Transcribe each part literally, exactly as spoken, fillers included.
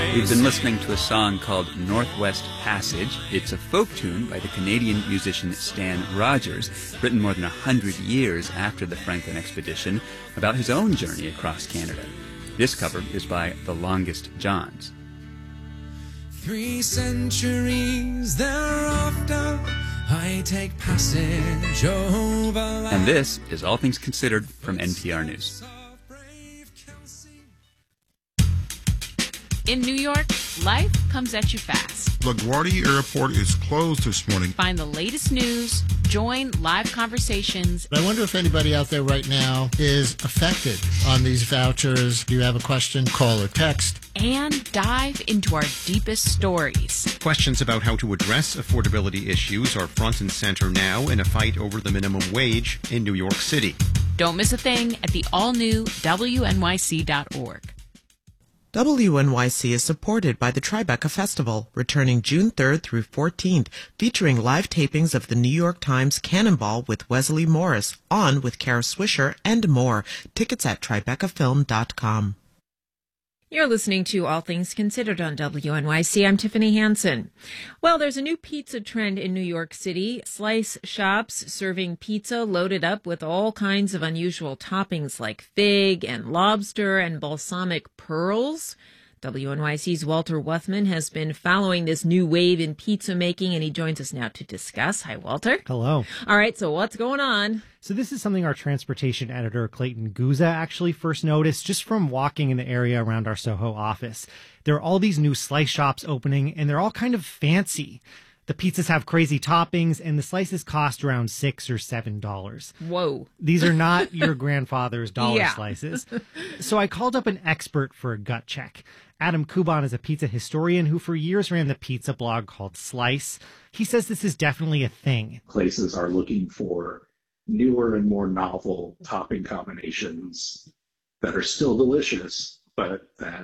We've been listening to a song called Northwest Passage. It's a folk tune by the Canadian musician Stan Rogers, written more than a hundred years after the Franklin expedition, about his own journey across Canada. This cover is by The Longest Johns. Three centuries thereafter, I take passage over land. And this is All Things Considered from N P R News. In New York, life comes at you fast. LaGuardia Airport is closed this morning. Find the latest news, join live conversations. I wonder if anybody out there right now is affected on these vouchers. Do you have a question? Call or text. And dive into our deepest stories. Questions about how to address affordability issues are front and center now in a fight over the minimum wage in New York City. Don't miss a thing at the all-new W N Y C dot org. W N Y C is supported by the Tribeca Festival, returning June third through fourteenth, featuring live tapings of the New York Times Cannonball with Wesley Morris, On with Kara Swisher, and more. Tickets at tribeca film dot com. You're listening to All Things Considered on W N Y C. I'm Tiffany Hansen. Well, there's a new pizza trend in New York City. Slice shops serving pizza loaded up with all kinds of unusual toppings like fig and lobster and balsamic pearls. W N Y C's Walter Wuthman has been following this new wave in pizza making, and he joins us now to discuss. Hi, Walter. Hello. All right, so what's going on? So this is something our transportation editor, Clayton Guza, actually first noticed just from walking in the area around our Soho office. There are all these new slice shops opening, and they're all kind of fancy. The pizzas have crazy toppings, and the slices cost around six or seven dollars. Whoa! These are not your grandfather's dollar yeah. slices. So I called up an expert for a gut check. Adam Kuban is a pizza historian who for years ran the pizza blog called Slice. He says this is definitely a thing. Places are looking for newer and more novel topping combinations that are still delicious, but that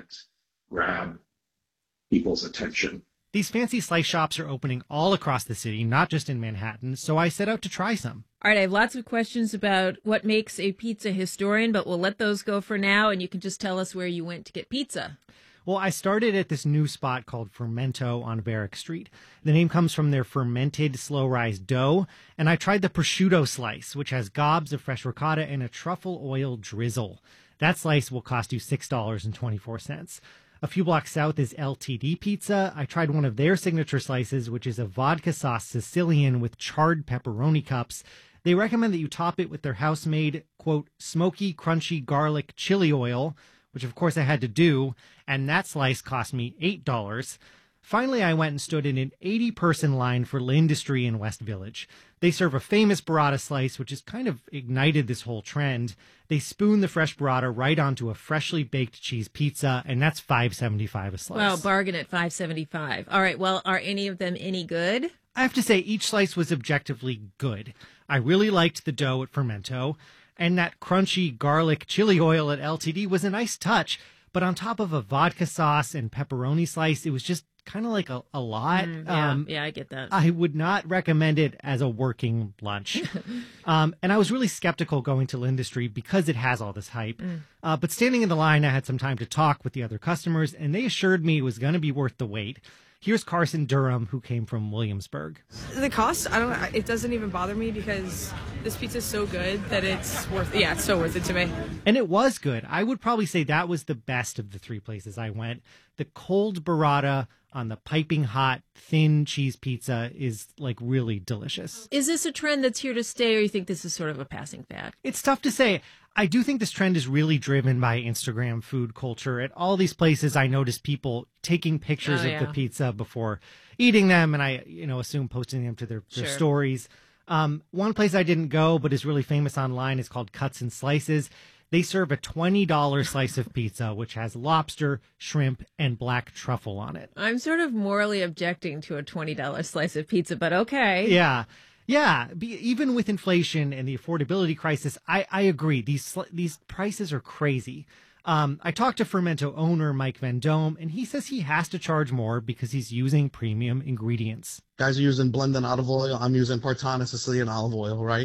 grab people's attention. These fancy slice shops are opening all across the city, not just in Manhattan, so I set out to try some. All right, I have lots of questions about what makes a pizza historian, but we'll let those go for now, and you can just tell us where you went to get pizza. Well, I started at this new spot called Fermento on Varick Street. The name comes from their fermented slow-rise dough, and I tried the prosciutto slice, which has gobs of fresh ricotta and a truffle oil drizzle. That slice will cost you six dollars and twenty-four cents. A few blocks south is L T D Pizza. I tried one of their signature slices, which is a vodka sauce Sicilian with charred pepperoni cups. They recommend that you top it with their house-made, quote, smoky, crunchy garlic chili oil, which of course I had to do, and that slice cost me eight dollars. Finally, I went and stood in an eighty-person line for L'Industrie in West Village. They serve a famous burrata slice, which has kind of ignited this whole trend. They spoon the fresh burrata right onto a freshly baked cheese pizza, and that's five seventy-five a slice. Well, bargain at five seventy-five. All right, well, are any of them any good? I have to say, each slice was objectively good. I really liked the dough at Fermento, and that crunchy garlic chili oil at L T D was a nice touch, but on top of a vodka sauce and pepperoni slice, it was just kind of like a, a lot. Mm, yeah, um, yeah, I get that. I would not recommend it as a working lunch. um, and I was really skeptical going to L'Industrie because it has all this hype. Mm. Uh, but standing in the line, I had some time to talk with the other customers, and they assured me it was going to be worth the wait. Here's Carson Durham, who came from Williamsburg. The cost, I don't. It doesn't even bother me because this pizza is so good that it's worth. Yeah, it's so worth it to me. And it was good. I would probably say that was the best of the three places I went. The cold burrata on the piping hot, thin cheese pizza is like really delicious. Is this a trend that's here to stay, or you think this is sort of a passing fad? It's tough to say. I do think this trend is really driven by Instagram food culture. At all these places, I notice people taking pictures oh, of yeah. the pizza before eating them, and I, you know, assume posting them to their, their sure. stories. Um, one place I didn't go, but is really famous online, is called Cuts and Slices. They serve a twenty dollars slice of pizza, which has lobster, shrimp, and black truffle on it. I'm sort of morally objecting to a twenty dollars slice of pizza, but okay. Yeah. Yeah, be, even with inflation and the affordability crisis, I, I agree. These these prices are crazy. Um, I talked to Fermento owner Mike Vendome, and he says he has to charge more because he's using premium ingredients. Guys are using blended olive oil. I'm using Partana Sicilian olive oil, right?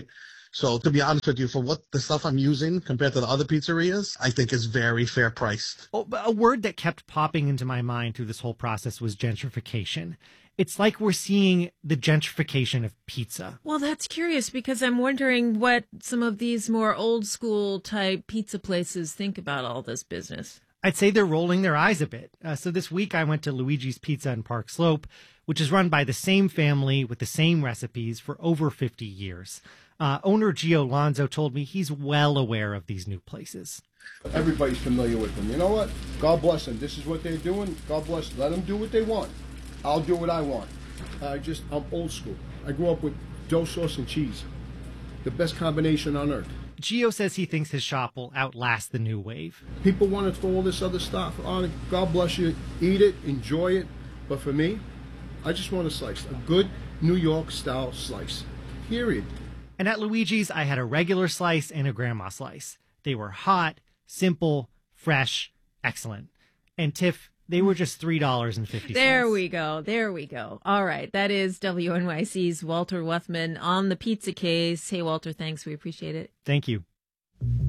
So to be honest with you, for what the stuff I'm using compared to the other pizzerias, I think is very fair priced. Oh, but a word that kept popping into my mind through this whole process was gentrification. It's like we're seeing the gentrification of pizza. Well, that's curious because I'm wondering what some of these more old school type pizza places think about all this business. I'd say they're rolling their eyes a bit. Uh, so this week I went to Luigi's Pizza in Park Slope, which is run by the same family with the same recipes for over fifty years. Uh, owner Gio Lonzo told me he's well aware of these new places. Everybody's familiar with them. You know what? God bless them. This is what they're doing. God bless. Let them do what they want. I'll do what I want. I just, I'm old school. I grew up with dough sauce and cheese. The best combination on earth. Gio says he thinks his shop will outlast the new wave. People want to throw all this other stuff on it. God bless you. Eat it, enjoy it. But for me, I just want a slice. A good New York style slice. Period. And at Luigi's, I had a regular slice and a grandma slice. They were hot, simple, fresh, excellent. And Tiff, they were just three dollars and fifty cents. There we go. There we go. All right. That is W N Y C's Walter Wuthmann on the pizza case. Hey, Walter, thanks. We appreciate it. Thank you.